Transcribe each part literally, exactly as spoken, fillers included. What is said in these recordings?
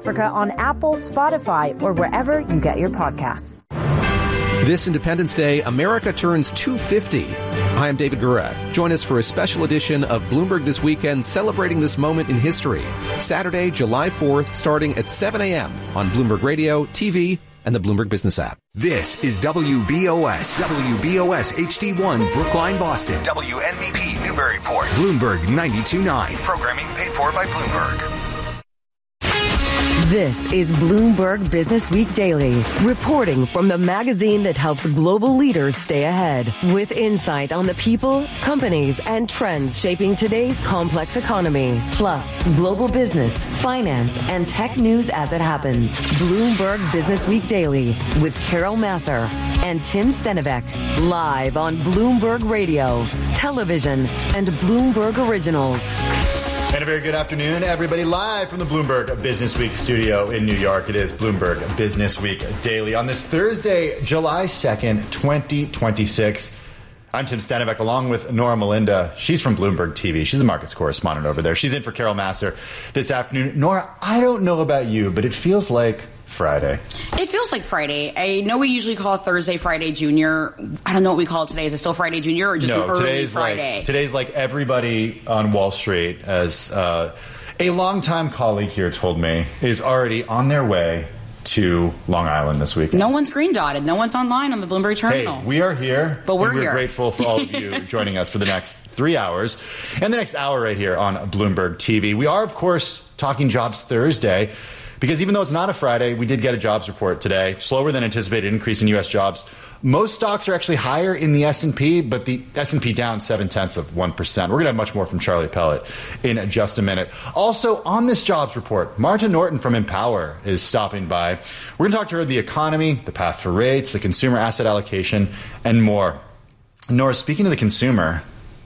Africa on Apple, Spotify, or wherever you get your podcasts. This Independence Day, America turns two hundred fifty. I am David Gura. Join us for a special edition of Bloomberg This Weekend, celebrating this moment in history. Saturday, July fourth, starting at seven a.m. on Bloomberg Radio, T V, and the Bloomberg Business app. This is W B O S, W B O S H D one, Brookline, Boston. W N B P, Newburyport. Bloomberg ninety-two point nine. Programming paid for by Bloomberg. This is Bloomberg Business Week Daily, reporting from the magazine that helps global leaders stay ahead, with insight on the people, companies, and trends shaping today's complex economy, plus global business, finance, and tech news as it happens. Bloomberg Business Week Daily with Carol Massar and Tim Stenivek, live on Bloomberg Radio, television, and Bloomberg Originals. And a very good afternoon, everybody. Live from the Bloomberg Business Week studio in New York, it is Bloomberg Business Week Daily on this Thursday, July second, twenty twenty-six. I'm Tim Stenivek, along with Nora Melinda. She's from Bloomberg T V. She's a markets correspondent over there. She's in for Carol Massar this afternoon. Nora, I don't know about you, but it feels like Friday. It feels like Friday. I know we usually call Thursday Friday Junior. I don't know what we call it today. Is it still Friday Junior or just no, an early today's Friday? Like, today's like everybody on Wall Street, as uh, a longtime colleague here told me, is already on their way to Long Island this weekend. No one's green dotted. No one's online on the Bloomberg terminal. Hey, we are here. But we're and we're here. grateful for all of you joining us for the next three hours and the next hour right here on Bloomberg T V. We are, of course, talking Jobs Thursday, because even though it's not a Friday, we did get a jobs report today. Slower than anticipated increase in U S jobs. Most stocks are actually higher in the S and P, but the S and P down seven-tenths of one percent. We're going to have much more from Charlie Pellet in just a minute. Also, on this jobs report, Marta Norton from Empower is stopping by. We're going to talk to her the economy, the path for rates, the consumer asset allocation, and more. Nora, speaking of the consumer,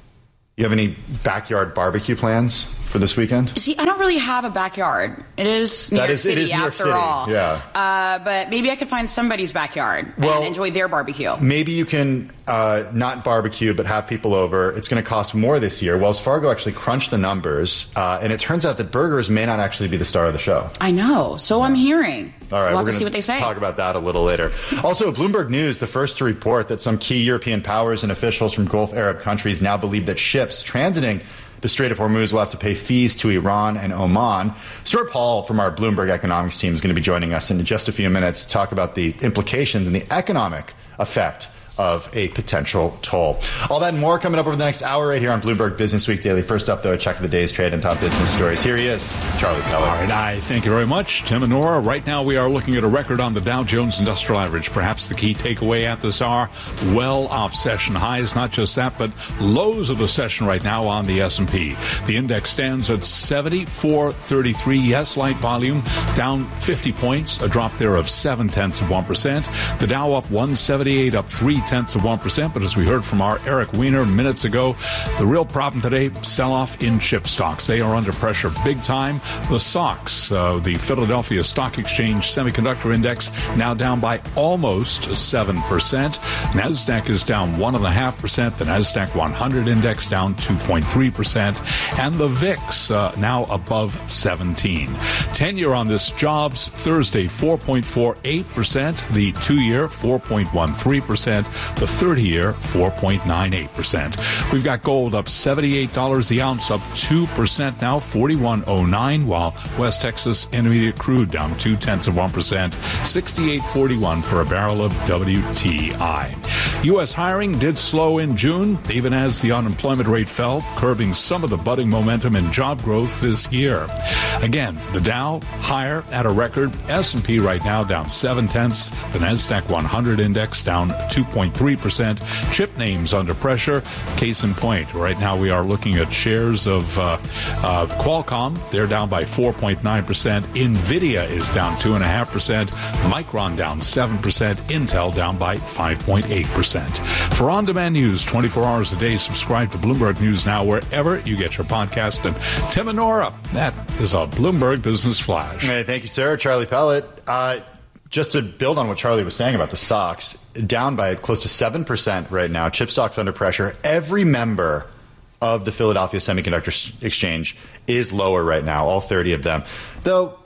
you have any backyard barbecue plans for this weekend? See, I don't really have a backyard. It is New that York is, City, it is New York after City. all. Yeah. Uh, but maybe I could find somebody's backyard well, and enjoy their barbecue. Maybe you can uh, not barbecue, but have people over. It's going to cost more this year. Wells Fargo actually crunched the numbers, uh, and it turns out that burgers may not actually be the star of the show. I know. So yeah. I'm hearing. All right, we'll we're going to see what they say. Talk about that a little later. Also, Bloomberg News, the first to report that some key European powers and officials from Gulf Arab countries now believe that ships transiting the Strait of Hormuz will have to pay fees to Iran and Oman. Stuart Paul from our Bloomberg economics team is going to be joining us in just a few minutes to talk about the implications and the economic effect of a potential toll. All that and more coming up over the next hour right here on Bloomberg Business Week Daily. First up, though, a check of the day's trade and top business stories. Here he is, Charlie Pellet. All right, I thank you very much, Tim and Nora. Right now, we are looking at a record on the Dow Jones Industrial Average. Perhaps the key takeaway at this hour, well off session highs. Not just that, but lows of the session right now on the S and P. The index stands at seventy-four thirty-three. Yes, light volume, down fifty points, a drop there of seven tenths of one percent. The Dow up one seventy-eight, up three tenths of one percent. But as we heard from our Eric Weiner minutes ago, the real problem today, sell-off in chip stocks. They are under pressure big time. The S O X, uh, the Philadelphia Stock Exchange Semiconductor Index, now down by almost seven percent. NASDAQ is down one point five percent. The NASDAQ one hundred Index down two point three percent. And the V I X uh, now above seventeen. ten-year on this jobs Thursday, four point four eight percent. The two-year, four point one three percent. The thirty-year, four point nine eight percent. We've got gold up seventy-eight dollars the ounce, up two percent now, forty-one oh nine, while West Texas Intermediate crude down two-tenths of one percent, sixty-eight forty-one for a barrel of W T I. U S hiring did slow in June, even as the unemployment rate fell, curbing some of the budding momentum in job growth this year. Again, the Dow higher at a record, S and P right now down seven-tenths, the NASDAQ one hundred Index down two point three percent. Chip names under pressure. Case in point, right now we are looking at shares of uh, uh, Qualcomm. They're down by four point nine percent. NVIDIA is down two point five percent. Micron down seven percent. Intel down by five point eight percent. For on-demand news twenty-four hours a day, subscribe to Bloomberg News Now wherever you get your podcast. And Tim and Nora, that is a Bloomberg Business Flash. Hey, thank you, sir. Charlie Pellet. Uh, Just to build on what Charlie was saying about the S O X, down by close to seven percent right now. Chip stocks under pressure. Every member of the Philadelphia Semiconductor Exchange is lower right now, all thirty of them. Though,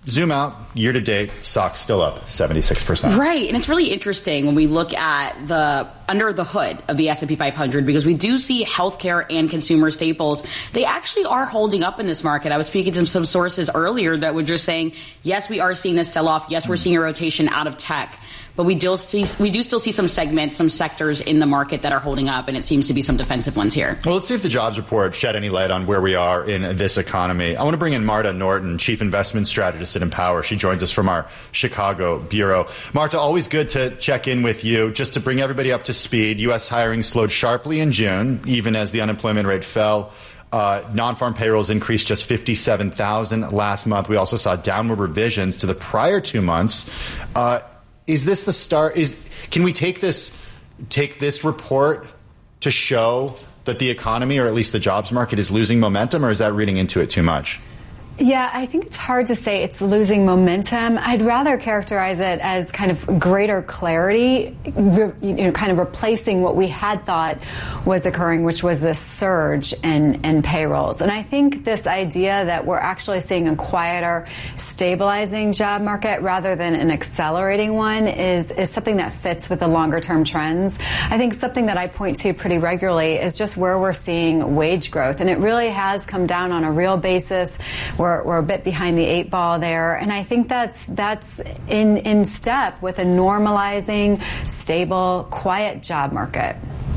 zoom out, year to date, stocks still up seventy-six percent. Right, and it's really interesting when we look at the under the hood of the S and P five hundred, because we do see healthcare and consumer staples. They actually are holding up in this market. I was speaking to some sources earlier that were just saying, yes, we are seeing a sell-off. Yes, we're seeing a rotation out of tech. But we do, see, we do still see some segments, some sectors in the market that are holding up, and it seems to be some defensive ones here. Well, let's see if the jobs report shed any light on where we are in this economy. I want to bring in Marta Norton, Chief Investment Strategist at Empower. She joins us from our Chicago bureau. Marta, always good to check in with you. Just to bring everybody up to speed, U S hiring slowed sharply in June, even as the unemployment rate fell. Uh, non-farm payrolls increased just fifty-seven thousand last month. We also saw downward revisions to the prior two months. Uh, Is this the start? Is can we take this take this report to show that the economy, or at least the jobs market, is losing momentum, or is that reading into it too much? Yeah, I think it's hard to say it's losing momentum. I'd rather characterize it as kind of greater clarity, you know, kind of replacing what we had thought was occurring, which was this surge in, in payrolls. And I think this idea that we're actually seeing a quieter, stabilizing job market rather than an accelerating one is, is something that fits with the longer-term trends. I think something that I point to pretty regularly is just where we're seeing wage growth. And it really has come down on a real basis. We're We're, we're a bit behind the eight ball there, and I think that's that's in in step with a normalizing, stable, quiet job market.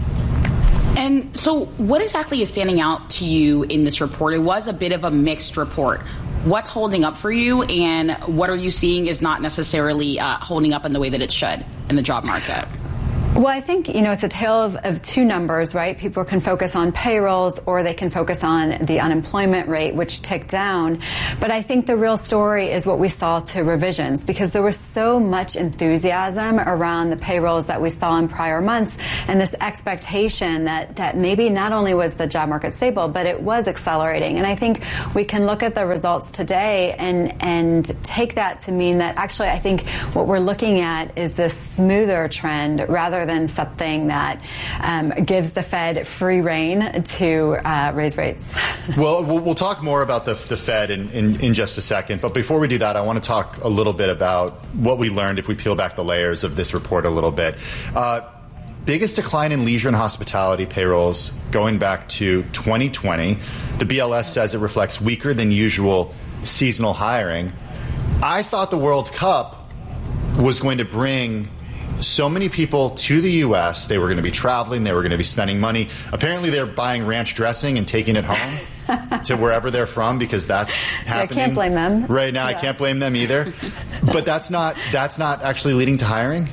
And so what exactly is standing out to you in this report? It was a bit of a mixed report. What's holding up for you, and what are you seeing is not necessarily uh, holding up in the way that it should in the job market? Well, I think, you know, it's a tale of, of two numbers, right? People can focus on payrolls, or they can focus on the unemployment rate, which ticked down. But I think the real story is what we saw to revisions, because there was so much enthusiasm around the payrolls that we saw in prior months, and this expectation that, that maybe not only was the job market stable, but it was accelerating. And I think we can look at the results today and, and take that to mean that actually I think what we're looking at is this smoother trend rather than something that um, gives the Fed free rein to uh, raise rates. Well, well, we'll talk more about the, the Fed in, in, in just a second. But before we do that, I want to talk a little bit about what we learned if we peel back the layers of this report a little bit. Uh, biggest decline in leisure and hospitality payrolls going back to twenty twenty. The B L S says it reflects weaker than usual seasonal hiring. I thought the World Cup was going to bring so many people to the U S. They were going to be traveling. They were going to be spending money. Apparently, they're buying ranch dressing and taking it home to wherever they're from, because that's happening. I can't blame them. Right now, yeah. I can't blame them either. But that's not that's not actually leading to hiring.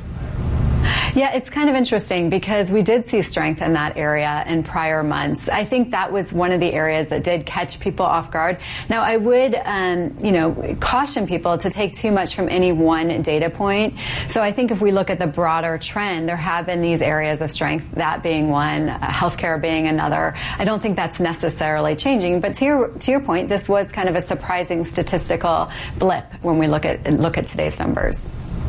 Yeah, it's kind of interesting because we did see strength in that area in prior months. I think that was one of the areas that did catch people off guard. Now, I would, um, you know, caution people to take too much from any one data point. So I think if we look at the broader trend, there have been these areas of strength, that being one, uh, healthcare being another. I don't think that's necessarily changing. But to your to your point, this was kind of a surprising statistical blip when we look at look at today's numbers.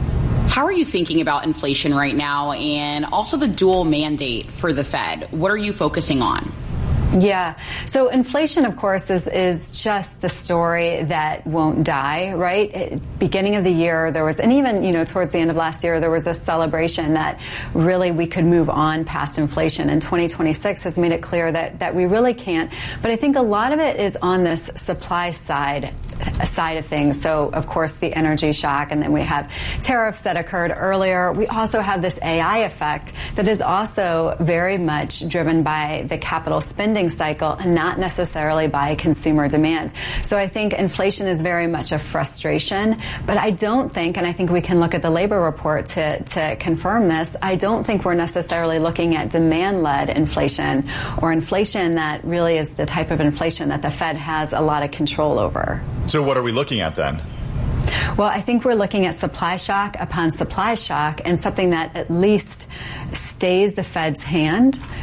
How are you thinking about inflation right now, and also the dual mandate for the Fed? What are you focusing on? Yeah. So inflation, of course, is, is just the story that won't die, right? At beginning of the year, there was, and even, you know, towards the end of last year, there was a celebration that really we could move on past inflation. And twenty twenty-six has made it clear that, that we really can't. But I think a lot of it is on this supply side side of things. So, of course, the energy shock, and then we have tariffs that occurred earlier. We also have this A I effect that is also very much driven by the capital spending cycle and not necessarily by consumer demand. So I think inflation is very much a frustration, but I don't think, and I think we can look at the labor report to, to confirm this, I don't think we're necessarily looking at demand-led inflation or inflation that really is the type of inflation that the Fed has a lot of control over. So what are we looking at then? Well, I think we're looking at supply shock upon supply shock, and something that at least stays the Fed's hand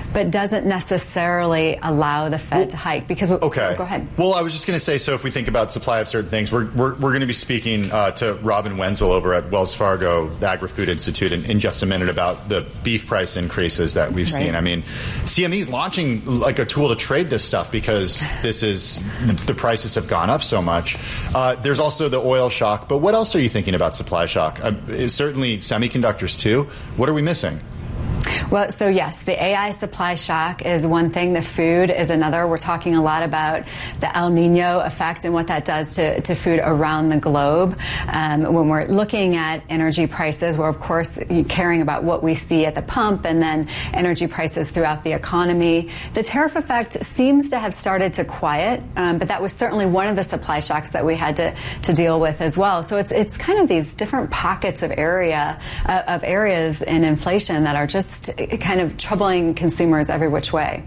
but doesn't necessarily allow the Fed well, to hike. Because okay, oh, go ahead. Well, I was just going to say, so if we think about supply of certain things, we're we're, we're going to be speaking uh, to Robin Wenzel over at Wells Fargo, the Agri-Food Institute, in, in just a minute about the beef price increases that we've right. seen. I mean, C M E's launching like a tool to trade this stuff because this is the prices have gone up so much. Uh, there's also the oil shock, but what else are you thinking about supply shock? Uh, certainly semiconductors too. What are we missing? Well, so yes, the A I supply shock is one thing. The food is another. We're talking a lot about the El Nino effect and what that does to, to food around the globe. Um, when we're looking at energy prices, we're of course caring about what we see at the pump and then energy prices throughout the economy. The tariff effect seems to have started to quiet, um, but that was certainly one of the supply shocks that we had to, to deal with as well. So it's it's kind of these different pockets of area uh, of areas in inflation that are just kind of troubling consumers every which way.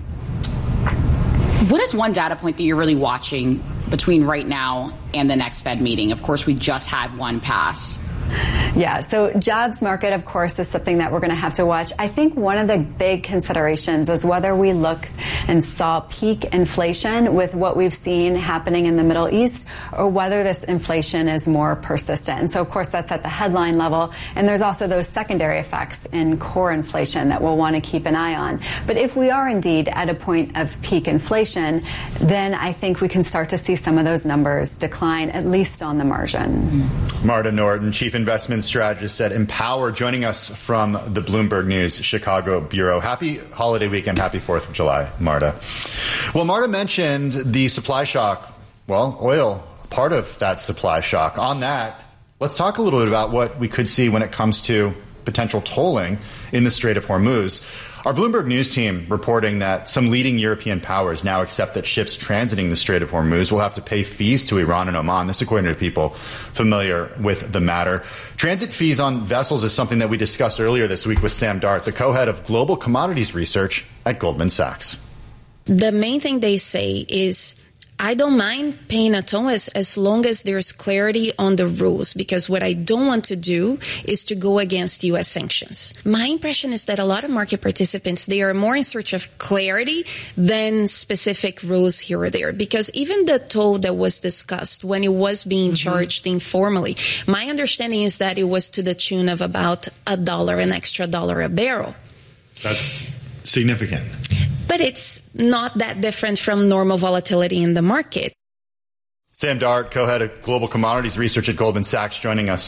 What is one data point that you're really watching between right now and the next Fed meeting? Of course, we just had one pass. Yeah, so jobs market, of course, is something that we're going to have to watch. I think one of the big considerations is whether we looked and saw peak inflation with what we've seen happening in the Middle East or whether this inflation is more persistent. And so, of course, that's at the headline level. And there's also those secondary effects in core inflation that we'll want to keep an eye on. But if we are indeed at a point of peak inflation, then I think we can start to see some of those numbers decline, at least on the margin. Marta Norton, Chief Investment Strategist at Empower, joining us from the Bloomberg News Chicago Bureau. Happy holiday weekend. Happy fourth of July, Marta. Well, Marta mentioned the supply shock. Well, oil, part of that supply shock. On that, let's talk a little bit about what we could see when it comes to potential tolling in the Strait of Hormuz. Our Bloomberg News team reporting that some leading European powers now accept that ships transiting the Strait of Hormuz will have to pay fees to Iran and Oman. This according to people familiar with the matter. Transit fees on vessels is something that we discussed earlier this week with Sam Dart, the co-head of Global Commodities Research at Goldman Sachs. The main thing they say is, I don't mind paying a toll as, as long as there's clarity on the rules, because what I don't want to do is to go against U S sanctions. My impression is that a lot of market participants, they are more in search of clarity than specific rules here or there, because even the toll that was discussed when it was being mm-hmm. charged informally, my understanding is that it was to the tune of about a dollar, an extra dollar a barrel. That's significant. But it's not that different from normal volatility in the market. Sam Dart, co-head of Global Commodities Research at Goldman Sachs, joining us